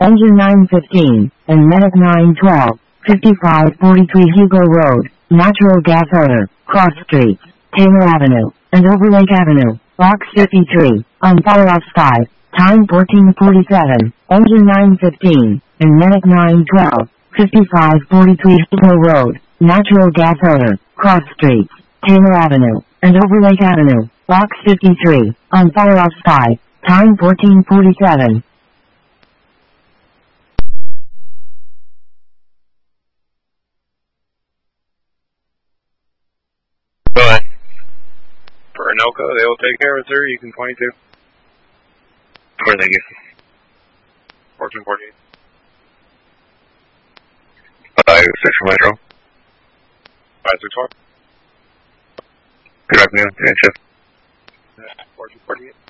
Engine 915, and Medic 912, 5543 Hugo Road, natural gas odor, cross streets, Taylor Avenue, and Overlake Avenue, Box 53, on fire off sky, time 14:47, Engine 915, and Medic 912, 5543 Hugo Road, natural gas odor, cross streets, Taylor Avenue, and Overlake Avenue, Box 53, on fire off sky, time 14:47. Go ahead. For Anoka, they will take care of it, sir. You can 22. Where thank you. 1448. 56 Metro. 561. Good afternoon. 1448.